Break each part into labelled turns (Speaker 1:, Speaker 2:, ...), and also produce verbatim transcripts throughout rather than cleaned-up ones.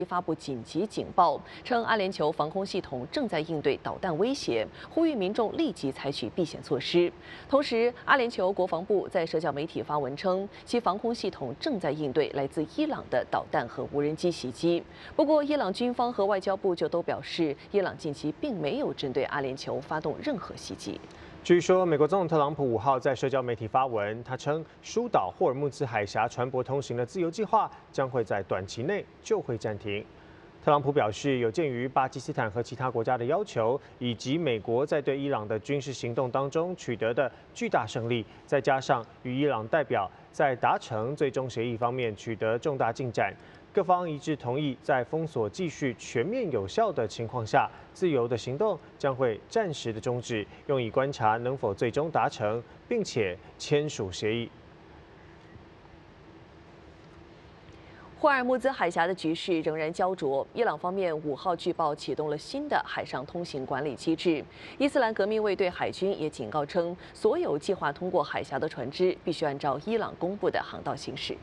Speaker 1: 发布紧急警报，称阿联酋防空系统正在应对导弹威胁，呼吁民众立即采取避险措施。同时，阿联酋国防部在社交媒体发文称，其防空系统正在应对来自伊朗的导弹和无人机袭击。不过，伊朗军方和外交部就都表示，伊朗近期并没有针对阿联酋发动任何袭击。
Speaker 2: 据说，美国总统特朗普五号在社交媒体发文，他称疏导霍尔木兹海峡船舶通行的自由计划将会在短期内就会暂停。特朗普表示，有鉴于巴基斯坦和其他国家的要求，以及美国在对伊朗的军事行动当中取得的巨大胜利，再加上与伊朗代表在达成最终协议方面取得重大进展。 各方一致同意，在封锁继续全面有效的情况下，自由的行动将会暂时的终止，用以观察能否最终达成，并且签署协议。
Speaker 1: 霍尔木兹海峡的局势仍然焦灼，伊朗方面五号据报启动了新的海上通行管理机制。伊斯兰革命卫队海军也警告称，所有计划通过海峡的船只必须按照伊朗公布的航道行驶。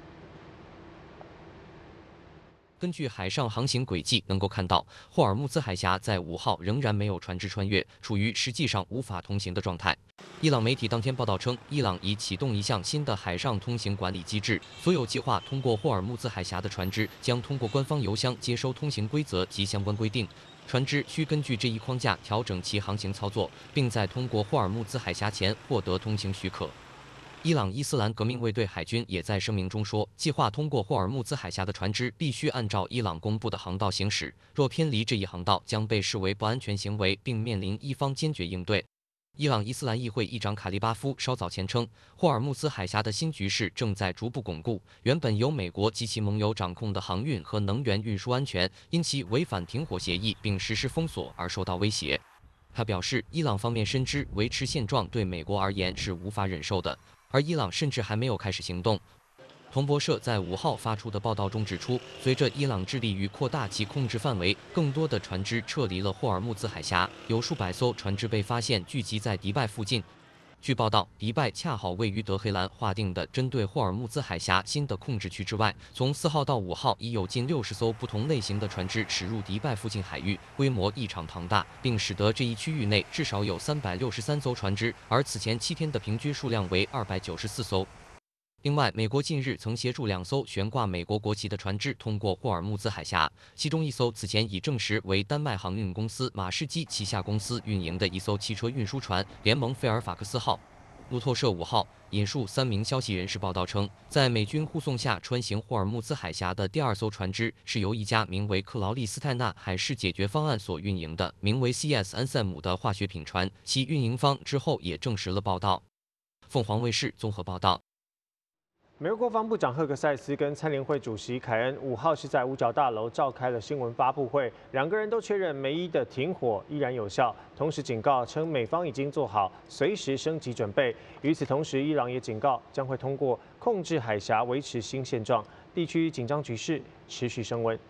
Speaker 3: 根据海上航行轨迹，能够看到霍尔木兹海峡在五号仍然没有船只穿越，处于实际上无法通行的状态。伊朗媒体当天报道称，伊朗已启动一项新的海上通行管理机制，所有计划通过霍尔木兹海峡的船只将通过官方邮箱接收通行规则及相关规定，船只需根据这一框架调整其航行操作，并在通过霍尔木兹海峡前获得通行许可。 伊朗伊斯兰革命卫队海军也在声明中说，计划通过霍尔木兹海峡的船只必须按照伊朗公布的航道行驶，若偏离这一航道，将被视为不安全行为，并面临伊方坚决应对。伊朗伊斯兰议会议长卡利巴夫稍早前称，霍尔木兹海峡的新局势正在逐步巩固，原本由美国及其盟友掌控的航运和能源运输安全，因其违反停火协议并实施封锁而受到威胁。他表示，伊朗方面深知维持现状对美国而言是无法忍受的。 而伊朗甚至还没有开始行动。彭博社在五号发出的报道中指出，随着伊朗致力于扩大其控制范围，更多的船只撤离了霍尔木兹海峡，有数百艘船只被发现聚集在迪拜附近。据报道，迪拜恰好位于德黑兰划定的针对霍尔木兹海峡新的控制区之外。从四号到五号，已有近六十艘不同类型的船只驶入迪拜附近海域，规模异常庞大，并使得这一区域内至少有三百六十三艘船只，而此前七天的平均数量为二百九十四艘。 另外，美国近日曾协助两艘悬挂美国国旗的船只通过霍尔木兹海峡，其中一艘此前已证实为丹麦航运公司马士基旗下公司运营的一艘汽车运输船“联盟费尔法克斯号”。路透社五号引述三名消息人士报道称，在美军护送下穿行霍尔木兹海峡的第二艘船只是由一家名为克劳利斯泰纳海事解决方案所运营的名为 C S 安塞姆的化学品船，其运营方之后也证实了报道。凤凰卫视综合报道。
Speaker 2: 美国国防部长赫格塞斯跟参联会主席凯恩五号是在五角大楼召开了新闻发布会，两个人都确认梅伊的停火依然有效，同时警告称美方已经做好随时升级准备。与此同时，伊朗也警告将会通过控制海峡维持新现状，地区紧张局势持续升温。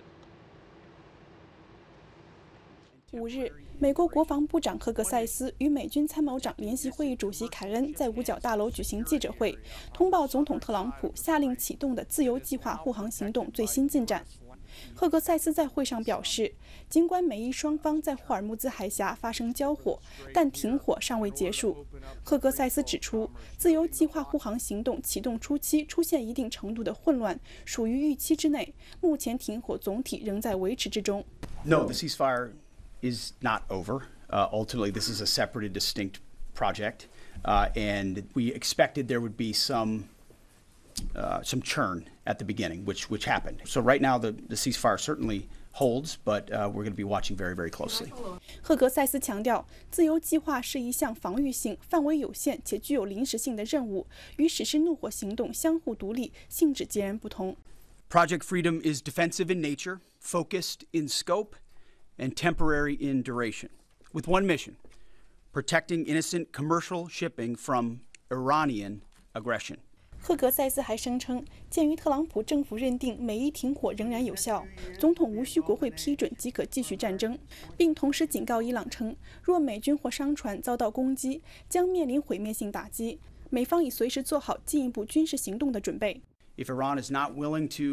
Speaker 4: 五日，美国国防部长赫格塞斯与美军参谋长联席会议主席凯恩在五角大楼举行记者会，通报总统特朗普下令启动的自由计划护航行动最新进展。赫格塞斯在会上表示，尽管美伊双方在霍尔木兹海峡发生交火，但停火尚未结束。赫格塞斯指出，自由计划护航行动启动初期出现一定程度的混乱，属于预期之内。目前停火总体仍在维持之中。
Speaker 5: No, the ceasefire is not over. Uh, ultimately, this is a separate and distinct project, uh, and we expected there would be some uh, some churn at the beginning, which which happened. So right now, the, the ceasefire certainly holds, but uh, we're going to be watching very, very closely.
Speaker 4: 赫格塞斯强调，自由计划是一项防御性、范围有限且具有临时性的任务，与实施怒火行动相互独立，性质截然不同。
Speaker 5: Project Freedom is defensive in nature, focused in scope, and temporary in duration, with one mission: protecting innocent commercial shipping from Iranian aggression.
Speaker 4: 赫格塞斯还声称，鉴于特朗普政府认定美伊停火仍然有效，总统无需国会批准即可继续战争，并同时警告伊朗称，若美军或商船遭到攻击，将面临毁灭性打击，美方已随时做好进一步军事行动的准备。
Speaker 5: If Iran is not willing to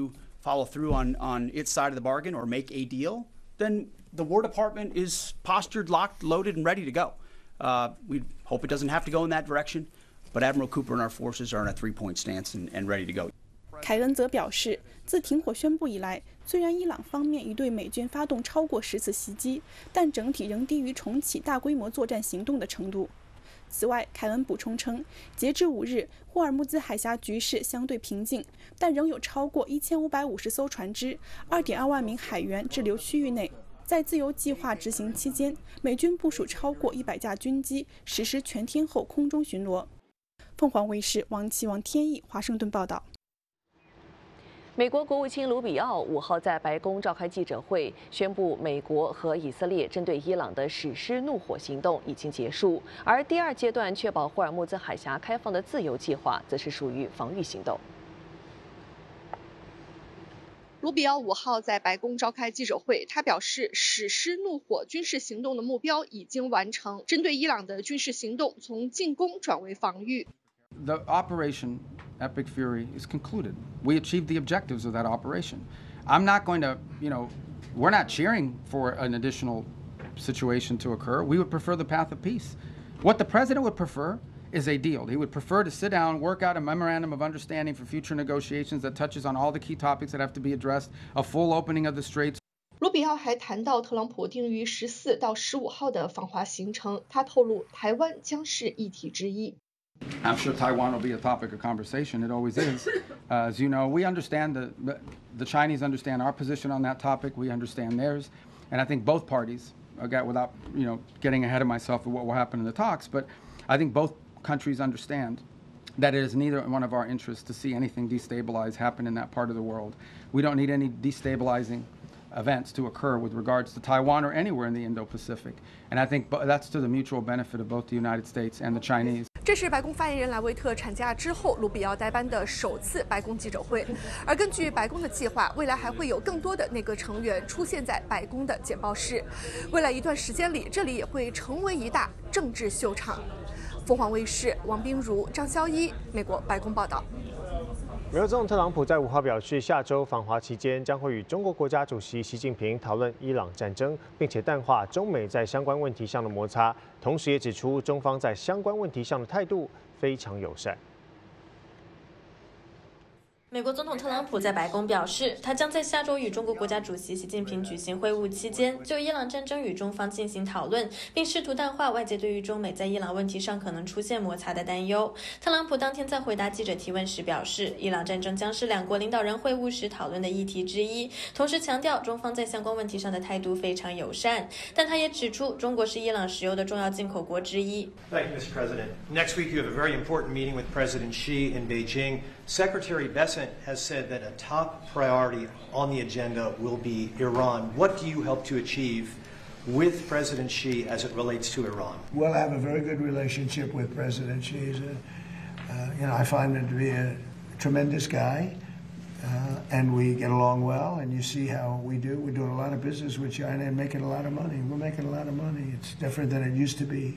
Speaker 5: follow through on, on its side of the bargain or make a deal, then the War Department is postured, locked, loaded, and ready to go. Uh, we hope it doesn't have to go in that direction, but Admiral Cooper and our forces are in a three-point stance and, and ready to go.
Speaker 4: 凯恩则表示，自停火宣布以来，虽然伊朗方面已对美军发动超过十次袭击，但整体仍低于重启大规模作战行动的程度。此外，凯恩补充称，截至五日，霍尔木兹海峡局势相对平静，但仍有超过一千五百五十艘船只、二点二万名海员滞留区域内。在自由计划执行期间，美军部署超过一百架军机，实施全天候空中巡逻。凤凰卫视王启王天意华盛顿报道。
Speaker 1: 美国国务卿卢比奥五号在白宫召开记者会，宣布美国和以色列针对伊朗的史诗怒火行动已经结束，而第二阶段确保霍尔木兹海峡开放的自由计划则是属于防御行动。
Speaker 6: 卢比奥五号在白宫召开记者会，他表示，史诗怒火军事行动的目标已经完成，针对伊朗的军事行动从进攻转为防御。
Speaker 7: The operation Epic Fury is concluded. We achieved the objectives of that operation. I'm not going to, you know, we're not cheering for an additional situation to occur. We would prefer the path of peace. What the president would prefer is a deal. He would prefer to sit down, work out a memorandum of understanding for future negotiations that touches on all the key topics that have to be addressed, a full opening of the straits.
Speaker 6: 卢比奥还谈到特朗普定于十四到十五号的访华行程，他透露台湾将是议题之一。
Speaker 7: I'm sure Taiwan will be a topic of conversation. It always is. Uh, as you know, we understand the, the the Chinese understand our position on that topic. We understand theirs, and I think both parties. Again, without you know getting ahead of myself of what will happen in the talks, but I think both countries understand that it is neither one of our interests to see anything destabilize happen in that part of the world. We don't need any destabilizing events to occur with regards to Taiwan or anywhere in the Indo-Pacific. And I think that's to the mutual benefit of both the United States and the Chinese.
Speaker 6: 这是白宫发言人莱维特产假之后卢比奥代班的首次白宫记者会，而根据白宫的计划，未来还会有更多的内阁成员出现在白宫的简报室。未来一段时间里，这里也会成为一大政治秀场。凤凰卫视王冰如、张潇一，美国白宫报道。
Speaker 2: 美国总统特朗普在五号表示，下周访华期间将会与中国国家主席习近平讨论伊朗战争，并且淡化中美在相关问题上的摩擦，同时也指出中方在相关问题上的态度非常友善。
Speaker 8: 美国总统特朗普在白宫表示，他将在下周与中国国家主席习近平举行会晤期间，就伊朗战争与中方进行讨论，并试图淡化外界对于中美在伊朗问题上可能出现摩擦的担忧。特朗普当天在回答记者提问时表示，伊朗战争将是两国领导人会晤时讨论的议题之一，同时强调中方在相关问题上的态度非常友善。但他也指出，中国是伊朗石油的重要进口国之一。
Speaker 9: Thank you, Mister President. Next week you have a very important meeting with President Xi in Beijing. Secretary Bessent has said that a top priority on the agenda will be Iran. What do you hope to achieve with President Xi as it relates to Iran?
Speaker 10: Well, I have a very good relationship with President Xi. He's a, uh, you know, I find him to be a tremendous guy, uh, and we get along well. And you see how we do. We're doing a lot of business with China and making a lot of money. We're making a lot of money. It's different than it used to be.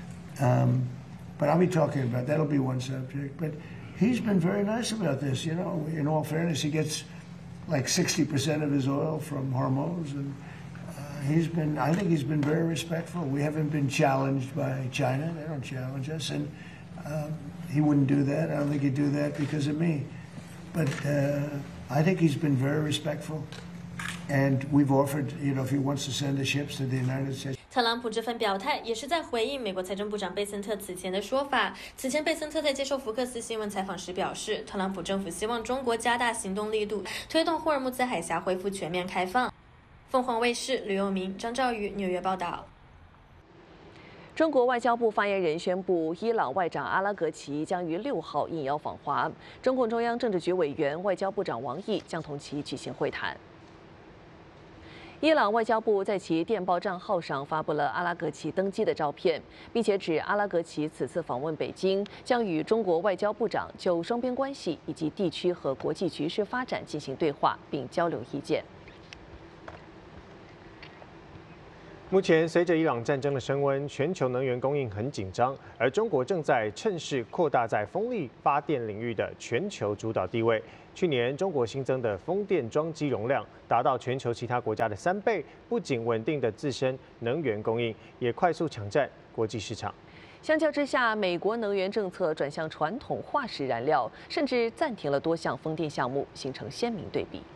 Speaker 10: Um, but I'll be talking about that'll be one subject. But he's been very nice about this, you know. In all fairness, he gets like sixty percent of his oil from Hormuz, and uh, he's been, I think he's been very respectful. We haven't been challenged by China. They don't challenge us, and um, he wouldn't do that. I don't think he'd do that because of me. But uh, I think he's been very respectful, and we've offered, you know, if he wants to send the ships to the United States.
Speaker 8: 特朗普这份表态也是在回应美国财政部长贝森特此前的说法。此前，贝森特在接受福克斯新闻采访时表示，特朗普政府希望中国加大行动力度，推动霍尔木兹海峡恢复全面开放。凤凰卫视吕佑明、张兆宇纽约报道。
Speaker 1: 中国外交部发言人宣布，伊朗外长阿拉格齐将于六号应邀访华，中共中央政治局委员、外交部长王毅将同其举行会谈。伊朗外交部在其电报账号上发布了阿拉格齐登机的照片，并且指阿拉格齐此次访问北京，将与中国外交部长就双边关系以及地区和国际局势发展进行对话，并交流意见。
Speaker 2: 目前，随着伊朗战争的升温，全球能源供应很紧张，而中国正在趁势扩大在风力发电领域的全球主导地位。去年，中国新增的风电装机容量达到全球其他国家的三倍，不仅稳定的自身能源供应，也快速抢占国际市场。
Speaker 1: 相较之下，美国能源政策转向传统化石燃料，甚至暂停了多项风电项目，形成鲜明对比。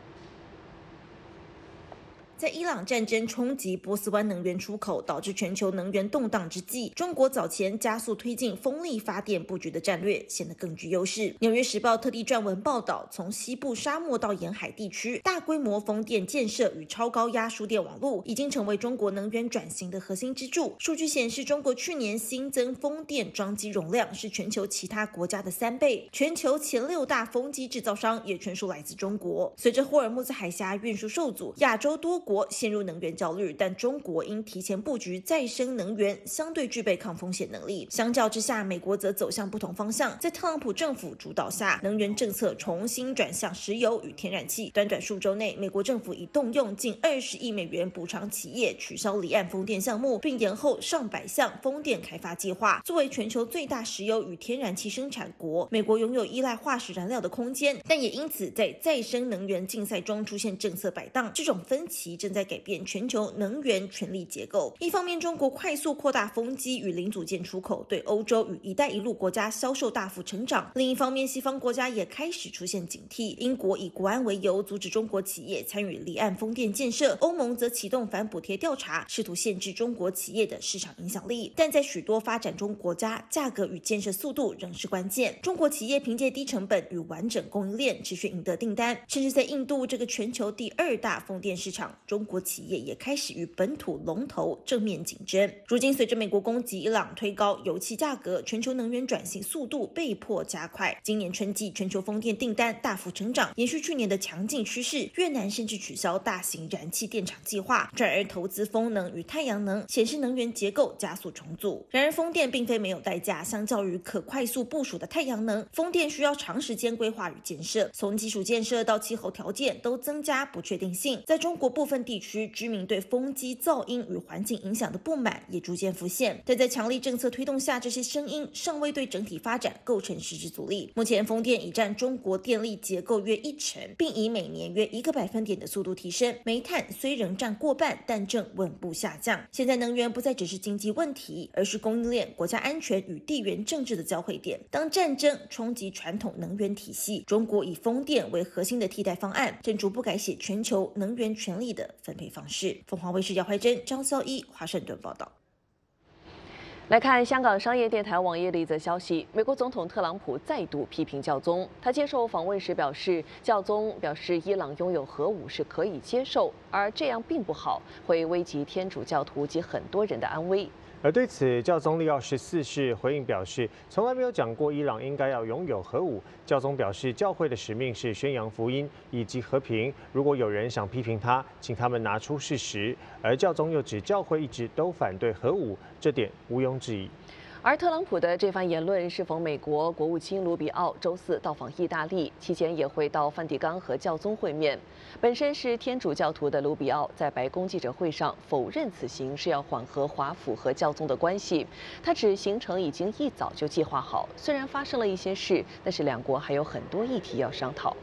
Speaker 11: 在伊朗战争冲击波斯湾能源出口，导致全球能源动荡之际，中国早前加速推进风力发电布局的战略显得更具优势。《纽约时报》特地撰文报道，从西部沙漠到沿海地区，大规模风电建设与超高压输电网络已经成为中国能源转型的核心支柱。数据显示，中国去年新增风电装机容量是全球其他国家的三倍，全球前六大风机制造商也全数来自中国。随着霍尔木兹海峡运输受阻，亚洲多 国陷入能源焦虑，但中国因提前布局再生能源，相对具备抗风险能力。相较之下，美国则走向不同方向，在特朗普政府主导下，能源政策重新转向石油与天然气。短短数周内，美国政府已动用近二十亿美元补偿企业取消离岸风电项目，并延后上百项风电开发计划。作为全球最大石油与天然气生产国，美国拥有依赖化石燃料的空间，但也因此在再生能源竞赛中出现政策摆荡。这种分歧正在改变全球能源权力结构。一方面，中国快速扩大风机与零组件出口，对欧洲与“一带一路”国家销售大幅成长；另一方面，西方国家也开始出现警惕。英国以国安为由，阻止中国企业参与离岸风电建设；欧盟则启动反补贴调查，试图限制中国企业的市场影响力。但在许多发展中国家，价格与建设速度仍是关键。中国企业凭借低成本与完整供应链持续赢得订单，甚至在印度这个全球第二大风电市场，中国企业也开始与本土龙头正面竞争。如今，随着美国攻击伊朗推高油气价格，全球能源转型速度被迫加快。今年春季，全球风电订单大幅成长，延续去年的强劲趋势。越南甚至取消大型燃气电厂计划，转而投资风能与太阳能，显示能源结构加速重组。然而，风电并非没有代价，相较于可快速部署的太阳能，风电需要长时间规划与建设，从基础建设到气候条件都增加不确定性。在中国部分地区，居民对风机噪音与环境影响的不满也逐渐浮现，但在强力政策推动下，这些声音尚未对整体发展构成实质阻力。目前，风电已占中国电力结构约一成，并以每年约一个百分点的速度提升。煤炭虽仍占过半，但正稳步下降。现在能源不再只是经济问题，而是供应链、国家安全与地缘政治的交汇点。当战争冲击传统能源体系，中国以风电为核心的替代方案，正逐步改写全球能源权力的分配方式。凤凰卫视姚怀珍、张孝一华盛顿报道。
Speaker 1: 来看香港商业电台网页的一则消息，美国总统特朗普再度批评教宗。他接受访问时表示，教宗表示伊朗拥有核武是可以接受，而这样并不好，会危及天主教徒及很多人的安危。
Speaker 2: 而对此，教宗利奥十四世回应表示，从来没有讲过伊朗应该要拥有核武。教宗表示，教会的使命是宣扬福音以及和平。如果有人想批评他，请他们拿出事实。而教宗又指，教会一直都反对核武，这点毋庸置疑。
Speaker 1: 而特朗普的这番言论适逢美国国务卿卢比奥周四到访意大利，期间也会到梵蒂冈和教宗会面。本身是天主教徒的卢比奥在白宫记者会上否认此行是要缓和华府和教宗的关系。他指行程已经一早就计划好，虽然发生了一些事，但是两国还有很多议题要商讨。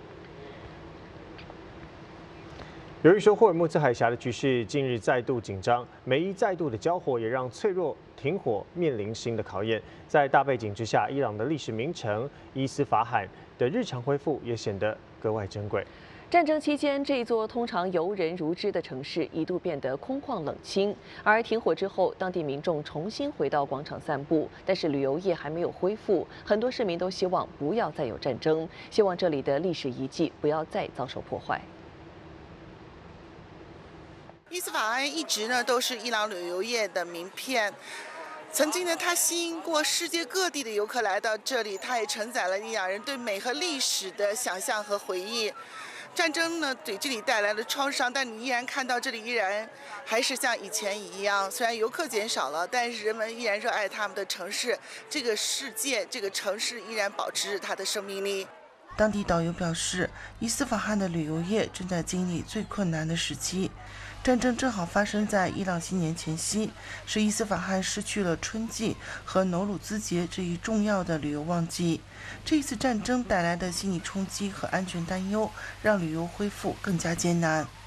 Speaker 2: 由于说霍尔木兹海峡的局势近日再度紧张，美伊再度的交火也让脆弱停火面临新的考验。在大背景之下，伊朗的历史名城伊斯法罕的日常恢复也显得格外珍贵。
Speaker 1: 战争期间，这座通常游人如织的城市一度变得空旷冷清。而停火之后，当地民众重新回到广场散步，但是旅游业还没有恢复，很多市民都希望不要再有战争，希望这里的历史遗迹不要再遭受破坏。
Speaker 12: 伊斯法罕一直呢都是伊朗旅游业的名片，曾经呢它吸引过世界各地的游客来到这里，它也承载了伊朗人对美和历史的想象和回忆。战争呢给这里带来了创伤，但你依然看到这里依然还是像以前一样，虽然游客减少了，但是人们依然热爱他们的城市，这个世界这个城市依然保持着它的生命力。 当地导游表示，伊斯法罕的旅游业正在经历最困难的时期。战争正好发生在伊朗新年前夕，使伊斯法罕失去了春季和努鲁兹节这一重要的旅游旺季。这一次战争带来的心理冲击和安全担忧，让旅游恢复更加艰难。